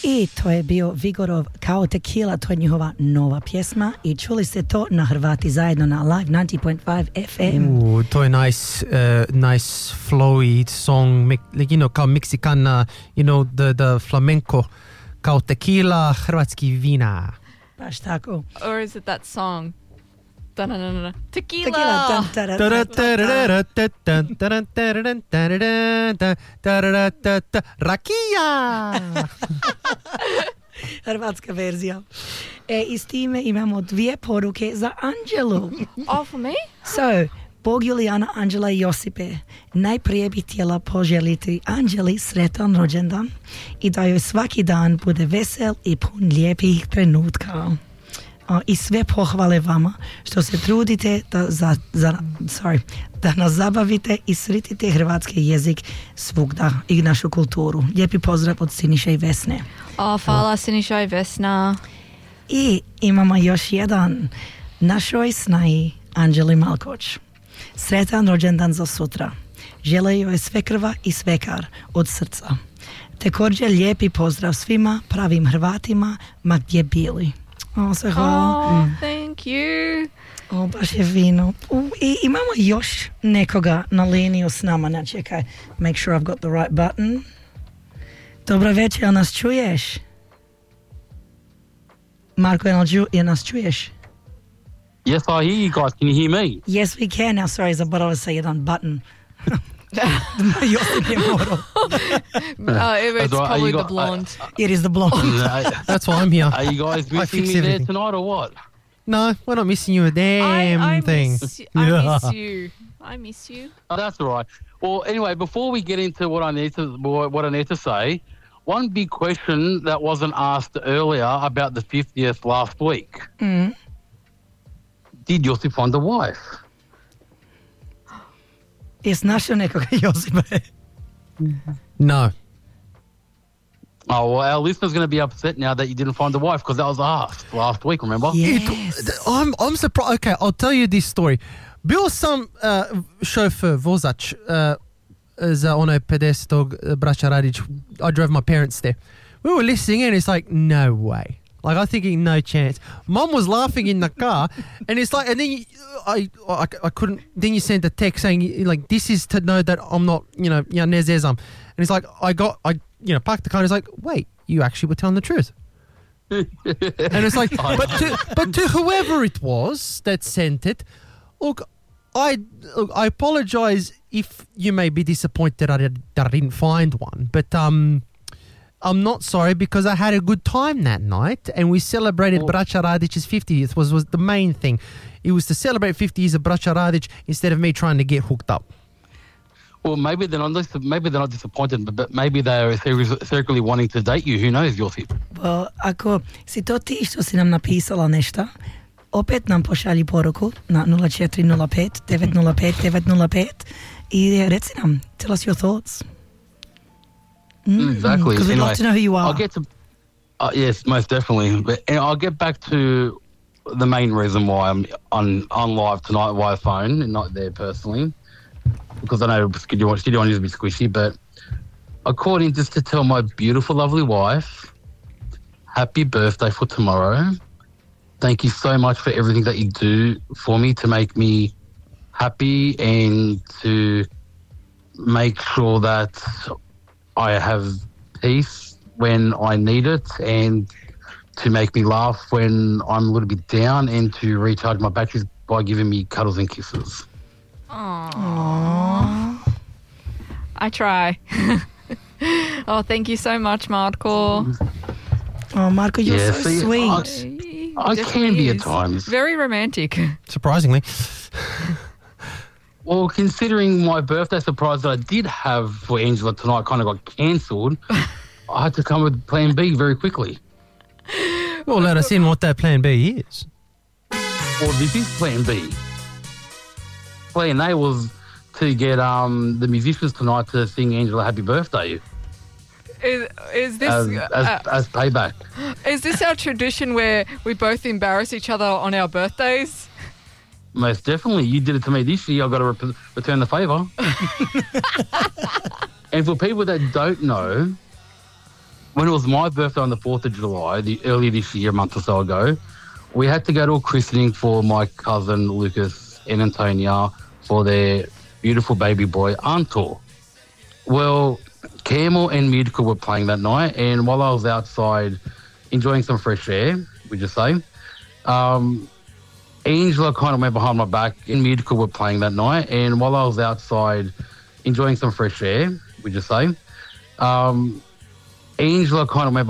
I to je bio Vigorov Kao Tequila, to je njihova nova pjesma i čuli ste to na Hrvati zajedno na Live 90.5 FM. Ooh, to je nice flowy song, like, you know, kao Mexicana, you know, the flamenco, Kao Tequila, hrvatski vina. Baš tako. Or is it that song? Da-na-na-na. Tequila! Rakija! Hrvatska verzija. I s time imamo 2 poruke za Anđelu. Oh, for me? So, Bog Julijana, Anđela i Josipe, najprije bih htjela poželiti Anđeli sretan rođendan i da joj svaki dan bude vesel i pun lijepih trenutka. I sve pohvale vama što se trudite da nas zabavite i sritite hrvatski jezik svugda i našu kulturu. Lijepi pozdrav od Siniša i Vesne. Hvala Siniša i Vesna. I imamo još jedan našoj snaji Anđeli Malkoć. Sretan rođendan za sutra. Žele joj svekrva i svekar od srca. Također lijepi pozdrav svima pravim Hrvatima ma gdje bili. Sve hvala. Thank you. Baš je fino. I imamo još nekoga na liniju s nama. Na čekaj, make sure I've got the right button. Dobro večer, jel nas čuješ? Marko, jel nas čuješ? Yes, I hear you guys. Can you hear me? Yes, we can. Now, sorry, zaboravila se jedan button. Josip je morao. It's probably the blonde. It is the blonde. That's why I'm here. Are you guys missing me there tonight or what? No, we're not missing you a damn thing. I miss you. Oh, that's all right. Well, anyway, before we get into what I need to say, one big question that wasn't asked earlier about the 50th last week. Mm. Did Josip find a wife? Jes našao nekoga, Josipe? No. Oh, well, our listeners are going to be upset now that you didn't find a wife because that was asked last week, remember? Yes. I'm surprised. Okay, I'll tell you this story. Bio sam šofer, vozač za onaj 50. Braća Radić. I drove my parents there. We were listening and it's like, no way. Like, I'm thinking, no chance. Mum was laughing in the car, and it's like, and then I couldn't. Then you sent a text saying, like, this is to know that I'm not, ne zezam. And it's like, I parked the car. And it's like, wait, you actually were telling the truth. And it's like, but to whoever it was that sent it, look, I apologize if you may be disappointed that I didn't find one, but I'm not sorry because I had a good time that night and we celebrated Braća Radić's 50th was the main thing. It was to celebrate 50 years of Braća Radić instead of me trying to get hooked up. Well, maybe they're not disappointed, but maybe they're secretly wanting to date you. Who knows, Josip? Well, ako si to ti što si nam napisala nešto, opet nam pošalji poruku na 0405 905 905 i reci nam, tell us your thoughts. Exactly. Because we'd love to know who you are. I'll get to... yes, most definitely. But I'll get back to the main reason why I'm on live tonight via phone and not there personally. Because I know Studio One needs to be squishy, but according just to tell my beautiful, lovely wife, happy birthday for tomorrow. Thank you so much for everything that you do for me to make me happy and to make sure that I have peace when I need it and to make me laugh when I'm a little bit down and to recharge my batteries by giving me cuddles and kisses. Aww. I try. Oh, thank you so much, Marko. Oh, Marko, you're so sweet. I can be at times. Very romantic. Surprisingly. Well, considering my birthday surprise that I did have for Angela tonight kind of got cancelled, I had to come with plan B very quickly. Well, let us in what that plan B is. Well, this is plan B. Plan A was to get the musicians tonight to sing Angela Happy Birthday. Is this... as payback. Is this our tradition where we both embarrass each other on our birthdays? Most definitely. You did it to me this year. I've got to return the favour. And for people that don't know, when it was my birthday on the 4th of July, earlier this year, a month or so ago, we had to go to a christening for my cousin Lucas and Antonia for their beautiful baby boy, Antor. Well, Camel and Midka were playing that night, and while I was outside enjoying some fresh air, we just say, Angela kind of went behind my back, and Midka were playing that night, and while I was outside enjoying some fresh air, we just say, Angela kind of went